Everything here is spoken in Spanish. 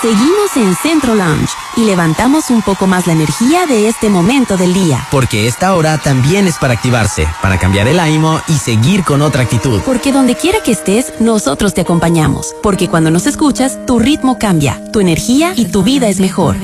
Seguimos en Centro Lounge y levantamos un poco más la energía de este momento del día. Porque esta hora también es para activarse, para cambiar el ánimo y seguir con otra actitud. Porque donde quiera que estés, nosotros te acompañamos. Porque cuando nos escuchas, tu ritmo cambia, tu energía y tu vida es mejor.